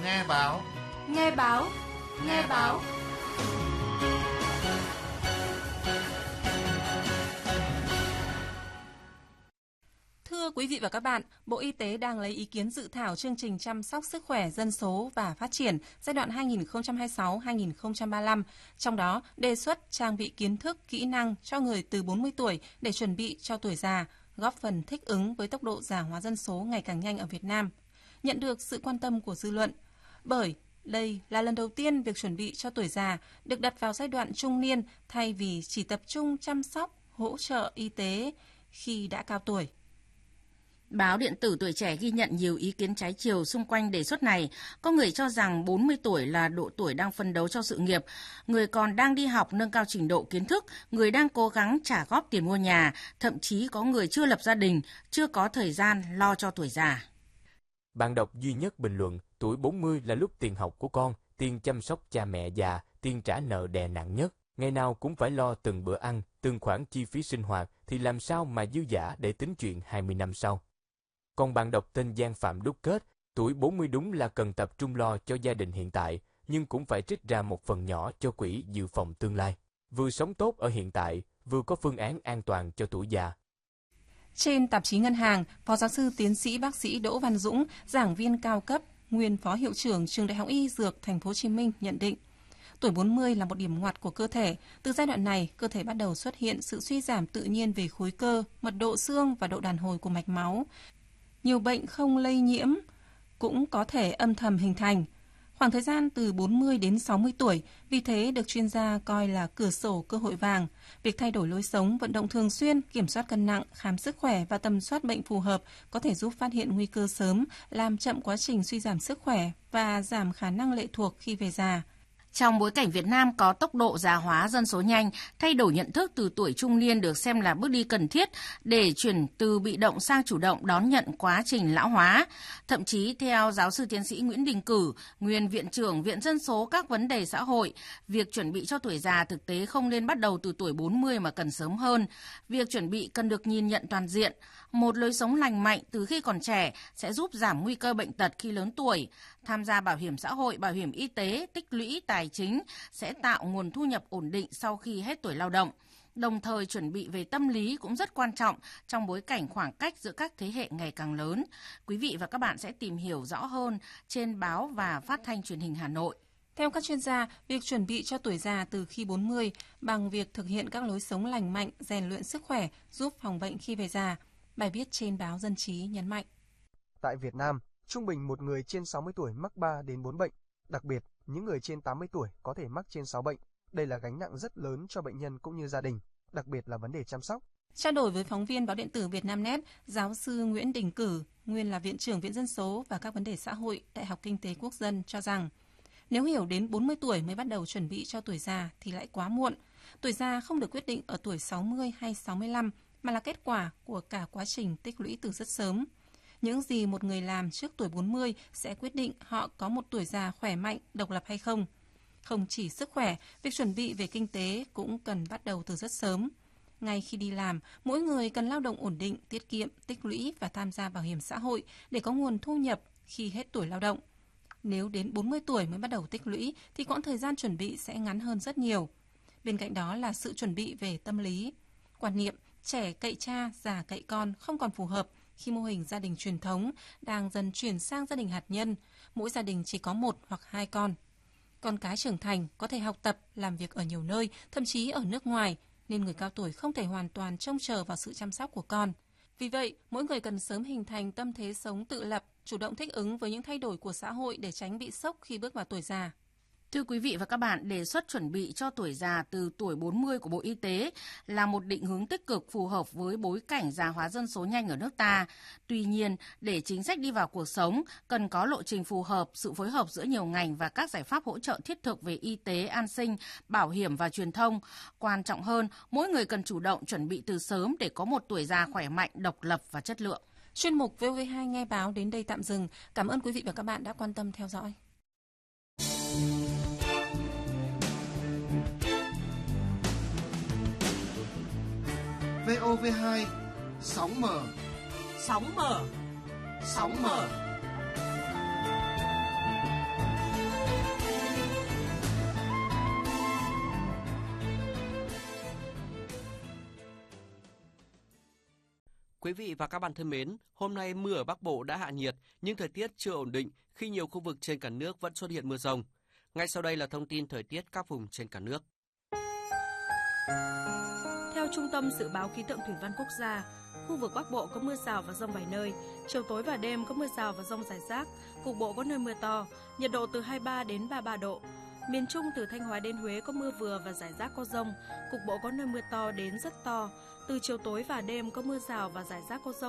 Nghe báo. Nghe báo. Nghe báo. Thưa quý vị và các bạn, Bộ Y tế đang lấy ý kiến dự thảo chương trình chăm sóc sức khỏe dân số và phát triển giai đoạn 2026-2035, trong đó đề xuất trang bị kiến thức, kỹ năng cho người từ 40 tuổi để chuẩn bị cho tuổi già, góp phần thích ứng với tốc độ già hóa dân số ngày càng nhanh ở Việt Nam. Nhận được sự quan tâm của dư luận, bởi đây là lần đầu tiên việc chuẩn bị cho tuổi già được đặt vào giai đoạn trung niên thay vì chỉ tập trung chăm sóc, hỗ trợ y tế khi đã cao tuổi. Báo điện tử Tuổi Trẻ ghi nhận nhiều ý kiến trái chiều xung quanh đề xuất này. Có người cho rằng 40 tuổi là độ tuổi đang phấn đấu cho sự nghiệp, người còn đang đi học nâng cao trình độ kiến thức, người đang cố gắng trả góp tiền mua nhà, thậm chí có người chưa lập gia đình, chưa có thời gian lo cho tuổi già. Bạn đọc duy nhất bình luận, tuổi 40 là lúc tiền học của con, tiền chăm sóc cha mẹ già, tiền trả nợ đè nặng nhất. Ngày nào cũng phải lo từng bữa ăn, từng khoản chi phí sinh hoạt thì làm sao mà dư dả để tính chuyện 20 năm sau. Còn bạn đọc tên Giang Phạm đúc kết, tuổi 40 đúng là cần tập trung lo cho gia đình hiện tại, nhưng cũng phải trích ra một phần nhỏ cho quỹ dự phòng tương lai. Vừa sống tốt ở hiện tại, vừa có phương án an toàn cho tuổi già. Trên tạp chí Ngân hàng, Phó giáo sư tiến sĩ bác sĩ Đỗ Văn Dũng, giảng viên cao cấp, nguyên Phó Hiệu trưởng Trường Đại học Y Dược Thành phố Hồ Chí Minh nhận định, tuổi 40 là một điểm ngoặt của cơ thể. Từ giai đoạn này, cơ thể bắt đầu xuất hiện sự suy giảm tự nhiên về khối cơ, mật độ xương và độ đàn hồi của mạch máu. Nhiều bệnh không lây nhiễm cũng có thể âm thầm hình thành. Khoảng thời gian từ 40 đến 60 tuổi, vì thế được chuyên gia coi là cửa sổ cơ hội vàng. Việc thay đổi lối sống, vận động thường xuyên, kiểm soát cân nặng, khám sức khỏe và tầm soát bệnh phù hợp có thể giúp phát hiện nguy cơ sớm, làm chậm quá trình suy giảm sức khỏe và giảm khả năng lệ thuộc khi về già. Trong bối cảnh Việt Nam có tốc độ già hóa dân số nhanh, thay đổi nhận thức từ tuổi trung niên được xem là bước đi cần thiết để chuyển từ bị động sang chủ động đón nhận quá trình lão hóa. Thậm chí, theo giáo sư tiến sĩ Nguyễn Đình Cử, nguyên Viện trưởng Viện Dân số các vấn đề xã hội, việc chuẩn bị cho tuổi già thực tế không nên bắt đầu từ tuổi 40 mà cần sớm hơn. Việc chuẩn bị cần được nhìn nhận toàn diện. Một lối sống lành mạnh từ khi còn trẻ sẽ giúp giảm nguy cơ bệnh tật khi lớn tuổi. Tham gia bảo hiểm xã hội, bảo hiểm y tế, tích lũy tài chính sẽ tạo nguồn thu nhập ổn định sau khi hết tuổi lao động. Đồng thời chuẩn bị về tâm lý cũng rất quan trọng trong bối cảnh khoảng cách giữa các thế hệ ngày càng lớn. Quý vị và các bạn sẽ tìm hiểu rõ hơn trên báo và phát thanh truyền hình Hà Nội. Theo các chuyên gia, việc chuẩn bị cho tuổi già từ khi 40 bằng việc thực hiện các lối sống lành mạnh, rèn luyện sức khỏe, giúp phòng bệnh khi về già. Bài viết trên báo Dân trí nhấn mạnh. Tại Việt Nam, trung bình một người trên 60 tuổi mắc 3 đến 4 bệnh. Đặc biệt, những người trên 80 tuổi có thể mắc trên 6 bệnh. Đây là gánh nặng rất lớn cho bệnh nhân cũng như gia đình, đặc biệt là vấn đề chăm sóc. Trao đổi với phóng viên báo điện tử Vietnamnet, giáo sư Nguyễn Đình Cử, nguyên là Viện trưởng Viện Dân số và các vấn đề xã hội, Đại học Kinh tế Quốc dân cho rằng, nếu hiểu đến 40 tuổi mới bắt đầu chuẩn bị cho tuổi già thì lại quá muộn. Tuổi già không được quyết định ở tuổi 60 hay 65, mà là kết quả của cả quá trình tích lũy từ rất sớm. Những gì một người làm trước tuổi 40 sẽ quyết định họ có một tuổi già khỏe mạnh, độc lập hay không. Không chỉ sức khỏe, việc chuẩn bị về kinh tế cũng cần bắt đầu từ rất sớm. Ngay khi đi làm, mỗi người cần lao động ổn định, tiết kiệm, tích lũy và tham gia bảo hiểm xã hội để có nguồn thu nhập khi hết tuổi lao động. Nếu đến 40 tuổi mới bắt đầu tích lũy thì quãng thời gian chuẩn bị sẽ ngắn hơn rất nhiều. Bên cạnh đó là sự chuẩn bị về tâm lý. Quan niệm trẻ cậy cha, già cậy con không còn phù hợp khi mô hình gia đình truyền thống đang dần chuyển sang gia đình hạt nhân, mỗi gia đình chỉ có 1 hoặc 2 con. Con cái trưởng thành có thể học tập, làm việc ở nhiều nơi, thậm chí ở nước ngoài, nên người cao tuổi không thể hoàn toàn trông chờ vào sự chăm sóc của con. Vì vậy, mỗi người cần sớm hình thành tâm thế sống tự lập, chủ động thích ứng với những thay đổi của xã hội để tránh bị sốc khi bước vào tuổi già. Thưa quý vị và các bạn, đề xuất chuẩn bị cho tuổi già từ tuổi 40 của Bộ Y tế là một định hướng tích cực phù hợp với bối cảnh già hóa dân số nhanh ở nước ta. Tuy nhiên, để chính sách đi vào cuộc sống, cần có lộ trình phù hợp, sự phối hợp giữa nhiều ngành và các giải pháp hỗ trợ thiết thực về y tế, an sinh, bảo hiểm và truyền thông. Quan trọng hơn, mỗi người cần chủ động chuẩn bị từ sớm để có một tuổi già khỏe mạnh, độc lập và chất lượng. Chuyên mục VV2 Nghe báo đến đây tạm dừng. Cảm ơn quý vị và các bạn đã quan tâm theo dõi. VOV2 sóng mở. Sóng mở. Sóng mở. Quý vị và các bạn thân mến, hôm nay mưa ở Bắc Bộ đã hạ nhiệt nhưng thời tiết chưa ổn định khi nhiều khu vực trên cả nước vẫn xuất hiện mưa rông. Ngay sau đây là thông tin thời tiết các vùng trên cả nước. Theo Trung tâm Dự báo Khí tượng Thủy văn Quốc gia, khu vực Bắc Bộ có mưa rào và dông vài nơi, chiều tối và đêm có mưa rào và dông rải rác, cục bộ có nơi mưa to, nhiệt độ từ 23 đến 33 độ. Miền Trung từ Thanh Hóa đến Huế có mưa vừa và rải rác có dông, cục bộ có nơi mưa to đến rất to. Từ chiều tối và đêm có mưa rào và rải rác có dông.